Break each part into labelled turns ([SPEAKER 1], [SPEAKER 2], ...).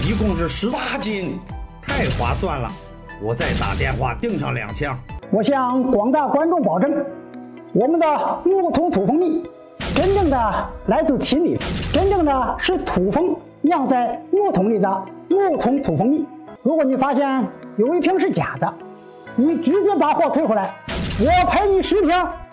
[SPEAKER 1] 一共是18斤，太划算了！我再打电话订上2箱。
[SPEAKER 2] 我向广大观众保证，我们的木桶土蜂蜜真正的来自秦岭，真正的是土蜂酿在木桶里的木桶土蜂蜜。如果你发现有一瓶是假的，你直接把货退回来，我赔你10瓶。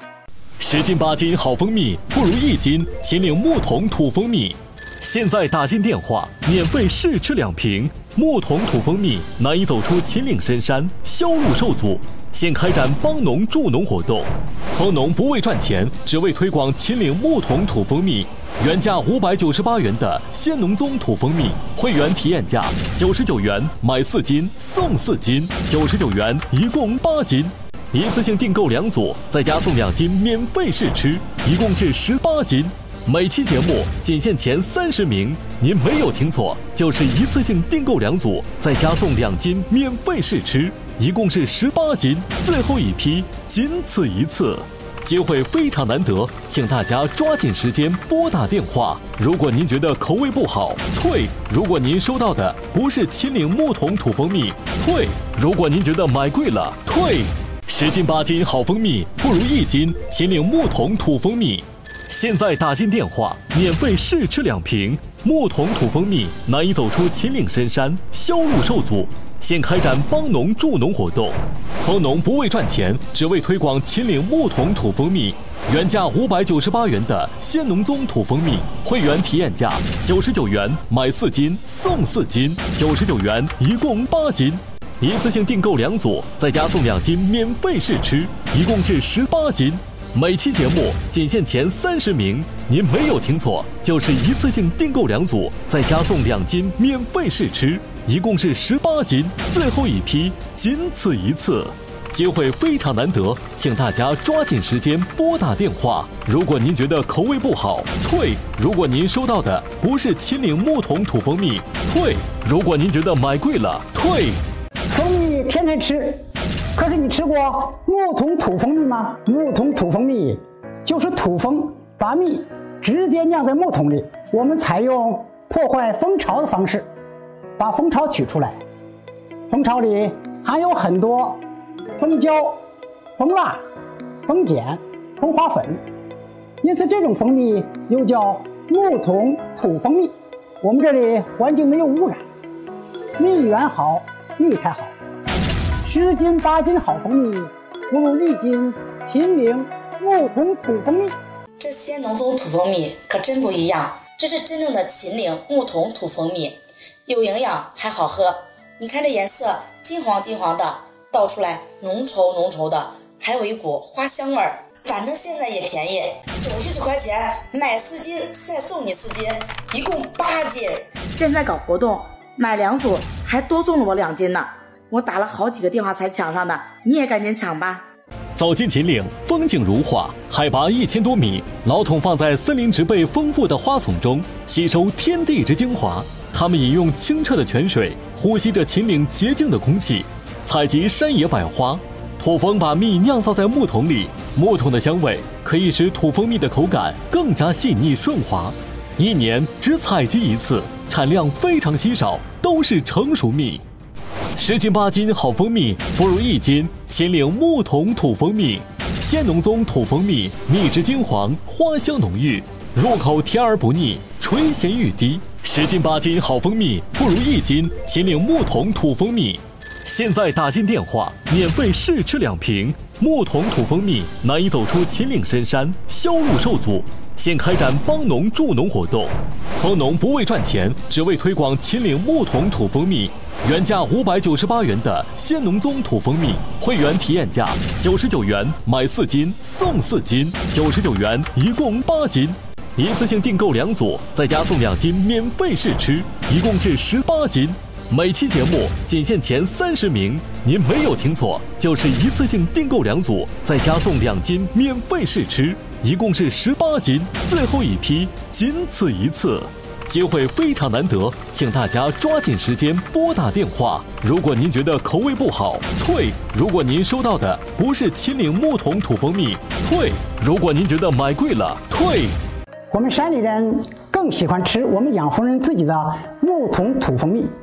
[SPEAKER 3] 10斤8斤好蜂蜜不如1斤秦岭木桶土蜂蜜。现在打进电话，免费试吃2瓶木桶土蜂蜜，难以走出秦岭深山，销路受阻。现开展帮农助农活动，蜂农不为赚钱，只为推广秦岭木桶土蜂蜜。原价598元的鲜农宗土蜂蜜，会员体验价99元，买4斤送4斤，99元一共8斤。一次性订购2组，再加送2斤免费试吃，一共是18斤。每期节目仅限前30名，您没有听错，就是一次性订购2组，再加送2斤免费试吃，一共是18斤，最后一批，仅此一次，机会非常难得，请大家抓紧时间拨打电话。如果您觉得口味不好，退；如果您收到的不是秦岭木桶土蜂蜜，退；如果您觉得买贵了，退。10斤8斤好蜂蜜不如1斤秦岭木桶土蜂蜜。现在打进电话，免费试吃2瓶木桶土蜂蜜，难以走出秦岭深山，销路受阻。现开展帮农助农活动，蜂农不为赚钱，只为推广秦岭木桶土蜂蜜。原价598元的鲜农宗土蜂蜜，会员体验价99元，买4斤送4斤，99元一共8斤。一次性订购2组，再加送2斤免费试吃，一共是18斤。每期节目仅限前30名，您没有听错，就是一次性订购2组，再加送2斤免费试吃，一共是18斤，最后一批，仅此一次，机会非常难得，请大家抓紧时间拨打电话。如果您觉得口味不好，退；如果您收到的不是秦岭木桶土蜂蜜，退；如果您觉得买贵了，退。
[SPEAKER 2] 蜂蜜天天吃，可是你吃过木桶土蜂蜜吗？木桶土蜂蜜就是土蜂把蜜直接酿在木桶里，我们采用破坏蜂巢的方式，把蜂巢取出来。蜂巢里含有很多蜂胶、蜂蜡、蜂碱、蜂花粉，因此这种蜂蜜又叫木桶土蜂蜜。我们这里环境没有污染，蜜源好，蜜才好。10斤8斤好蜂蜜不如1斤秦岭木桶土蜂蜜。
[SPEAKER 4] 这鲜农宗土蜂蜜可真不一样，这是真正的秦岭木桶土蜂蜜，有营养还好喝。你看这颜色金黄金黄的，倒出来浓稠浓稠的，还有一股花香味儿。反正现在也便宜，99块钱买4斤再送你4斤，一共8斤。
[SPEAKER 5] 现在搞活动，买2组还多送了我2斤呢。我打了好几个电话才抢上的，你也赶紧抢吧。
[SPEAKER 3] 走进秦岭，风景如画，海拔1000多米，老桶放在森林植被丰富的花丛中，吸收天地之精华。它们饮用清澈的泉水，呼吸着秦岭洁净的空气，采集山野百花。土蜂把蜜酿造在木桶里，木桶的香味可以使土蜂蜜的口感更加细腻顺滑。1年只采集1次，产量非常稀少，都是成熟蜜。10斤8斤好蜂蜜不如1斤秦岭木桶土蜂蜜。鲜农宗土蜂蜜，蜜质金黄，花香浓郁，入口甜而不腻，垂涎欲滴。10斤8斤好蜂蜜不如1斤秦岭木桶土蜂蜜。现在打进电话，免费试吃2瓶木桶土蜂蜜，难以走出秦岭深山，销路受阻。现开展帮农助农活动，蜂农不为赚钱，只为推广秦岭木桶土蜂蜜。原价598元的鲜农宗土蜂蜜，会员体验价99元，买4斤送4斤，99元一共8斤。一次性订购2组，再加送2斤免费试吃，一共是18斤。每期节目仅限前30名，您没有听错，就是一次性订购2组，再加送2斤免费试吃，一共是18斤，最后一批，仅此一次，机会非常难得，请大家抓紧时间拨打电话。如果您觉得口味不好，退；如果您收到的不是秦岭木桶土蜂蜜，退；如果您觉得买贵了，退。
[SPEAKER 2] 我们山里人更喜欢吃我们养蜂人自己的木桶土蜂蜜。